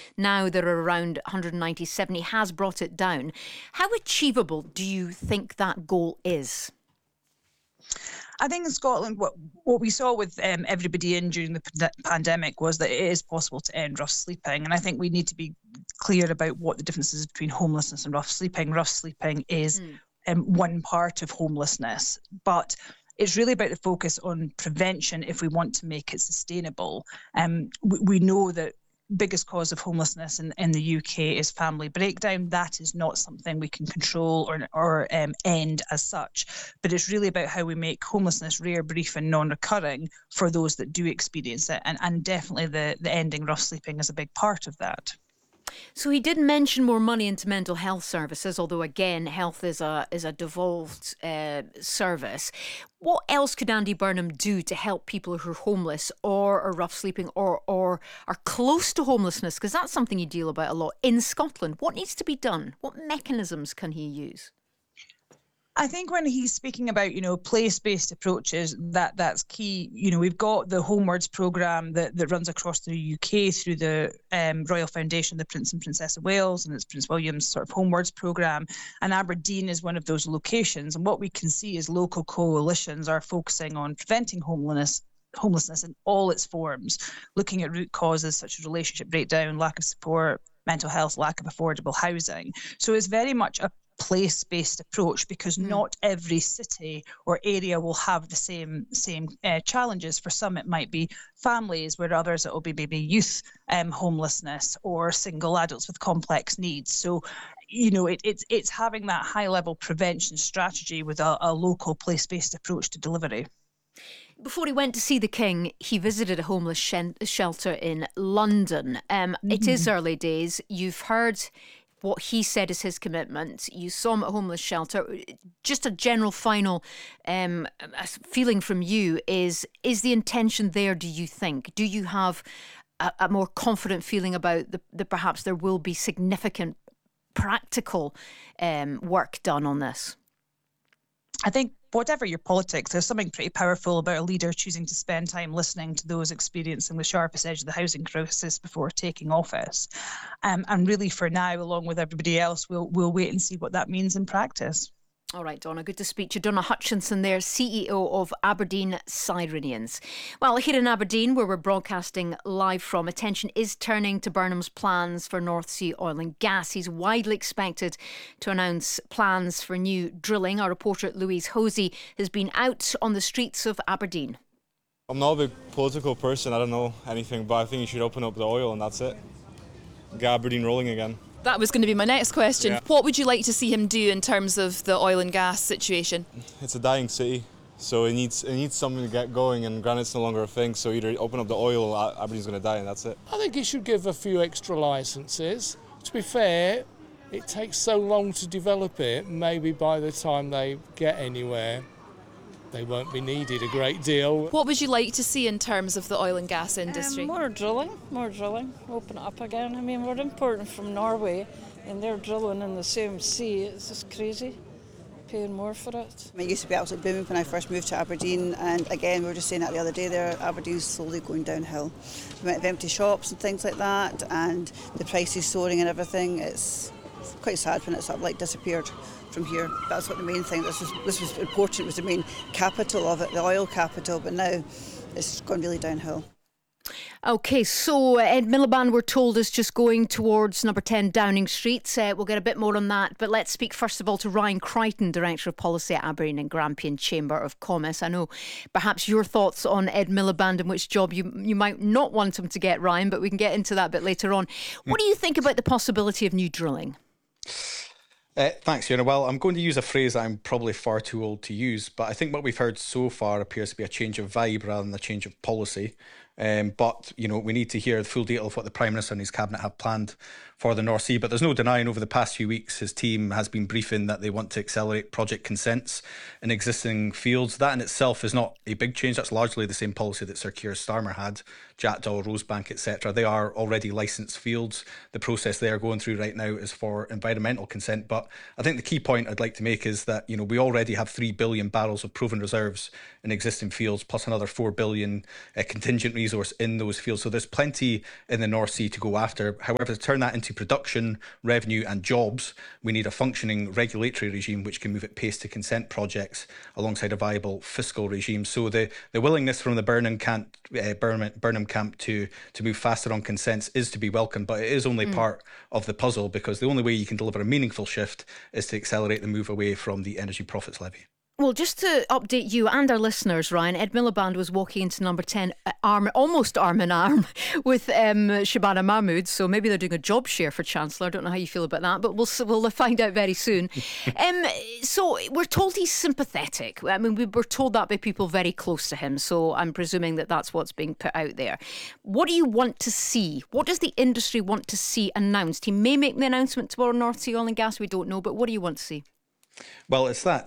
Now there are around 197. He has brought it down. How achievable do you think that goal is? I think in Scotland, what we saw with everybody in during the pandemic was that it is possible to end rough sleeping. And I think we need to be clear about what the difference is between homelessness and rough sleeping. Rough sleeping is one part of homelessness, but it's really about the focus on prevention if we want to make it sustainable. We know that biggest cause of homelessness in the UK is family breakdown. That is not something we can control or end as such, but it's really about how we make homelessness rare, brief and non-recurring for those that do experience it, and definitely the ending rough sleeping is a big part of that. So he did mention more money into mental health services, although again, health is a devolved service. What else could Andy Burnham do to help people who are homeless or are rough sleeping or are close to homelessness? Because that's something you deal about a lot in Scotland. What needs to be done? What mechanisms can he use? I think when he's speaking about, place-based approaches, that's key. We've got the Homewards programme that runs across the UK through the Royal Foundation, the Prince and Princess of Wales, and it's Prince William's sort of Homewards programme. And Aberdeen is one of those locations. And what we can see is local coalitions are focusing on preventing homelessness in all its forms, looking at root causes such as relationship breakdown, lack of support, mental health, lack of affordable housing. So it's very much a place-based approach, because not every city or area will have the same challenges. For some it might be families, where others it will be maybe youth homelessness or single adults with complex needs. So it's having that high-level prevention strategy with a local place-based approach to delivery. Before he went to see the King, he visited a homeless shelter in London. It is early days. You've heard what he said is his commitment. You saw him at a homeless shelter. Just a general final feeling from you is the intention there, do you think? Do you have a more confident feeling about the perhaps there will be significant practical work done on this? I think whatever your politics, there's something pretty powerful about a leader choosing to spend time listening to those experiencing the sharpest edge of the housing crisis before taking office. And really for now, along with everybody else, we'll wait and see what that means in practice. All right, Donna, good to speak to you. Donna Hutchinson there, CEO of Aberdeen Cyrenians. Well, here in Aberdeen, where we're broadcasting live from, attention is turning to Burnham's plans for North Sea oil and gas. He's widely expected to announce plans for new drilling. Our reporter Louise Hosey has been out on the streets of Aberdeen. I'm not a big political person, I don't know anything, but I think you should open up the oil and that's it. Get Aberdeen rolling again. That was going to be my next question. Yeah. What would you like to see him do in terms of the oil and gas situation? It's a dying city, so it needs something to get going, and granite's no longer a thing, so either open up the oil or Aberdeen's going to die, and that's it. I think he should give a few extra licences. To be fair, it takes so long to develop it, maybe by the time they get anywhere, they won't be needed a great deal. What would you like to see in terms of the oil and gas industry? More drilling, open it up again. I mean, we're importing from Norway and they're drilling in the same sea. It's just crazy, paying more for it. It used to be absolutely booming when I first moved to Aberdeen, and again, we were just saying that the other day there, Aberdeen's slowly going downhill. The amount of empty shops and things like that, and the prices soaring and everything, it's quite sad when it's sort of like disappeared from here. That's what the main thing, this was important, was the main capital of it, the oil capital, but now it's gone really downhill. OK, so Ed Miliband, we're told, is just going towards number 10 Downing Street. We'll get a bit more on that, but let's speak first of all to Ryan Crichton, Director of Policy at Aberdeen and Grampian Chamber of Commerce. I know perhaps your thoughts on Ed Miliband and which job you might not want him to get, Ryan, but we can get into that a bit later on. What do you think about the possibility of new drilling? Thanks, Fiona. Well, I'm going to use a phrase that I'm probably far too old to use, but I think what we've heard so far appears to be a change of vibe rather than a change of policy. But, we need to hear the full detail of what the Prime Minister and his Cabinet have planned for the North Sea. But there's no denying over the past few weeks his team has been briefing that they want to accelerate project consents in existing fields. That in itself is not a big change. That's largely the same policy that Sir Keir Starmer had Jackdaw, Rosebank, etc. They are already licensed fields. The process they are going through right now is for environmental consent. But I think the key point I'd like to make is that, we already have 3 billion barrels of proven reserves in existing fields, plus another 4 billion contingent resource in those fields. So there's plenty in the North Sea to go after. However, to turn that into production, revenue and jobs, we need a functioning regulatory regime which can move at pace to consent projects alongside a viable fiscal regime. So the willingness from the Burnham camp to move faster on consents is to be welcomed, but it is only part of the puzzle, because the only way you can deliver a meaningful shift is to accelerate the move away from the Energy Profits Levy. Well, just to update you and our listeners, Ryan, Ed Miliband was walking into number 10 almost arm in arm with Shabana Mahmood. So maybe they're doing a job share for Chancellor. I don't know how you feel about that, but we'll find out very soon. So we're told he's sympathetic. I mean, we were told that by people very close to him. So I'm presuming that that's what's being put out there. What do you want to see? What does the industry want to see announced? He may make the announcement tomorrow, North Sea Oil and Gas. We don't know. But what do you want to see? Well,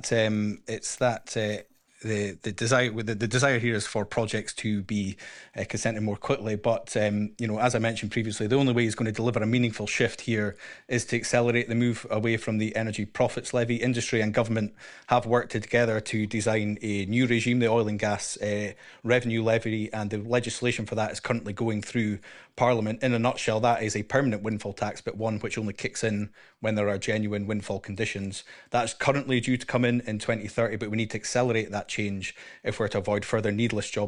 the desire here is for projects to be consented more quickly. But as I mentioned previously, the only way he's going to deliver a meaningful shift here is to accelerate the move away from the Energy Profits Levy. Industry and government have worked together to design a new regime, the Oil and Gas Revenue Levy, and the legislation for that is currently going through Parliament. In a nutshell, that is a permanent windfall tax, but one which only kicks in when there are genuine windfall conditions. That's currently due to come in 2030, but we need to accelerate that change if we're to avoid further needless job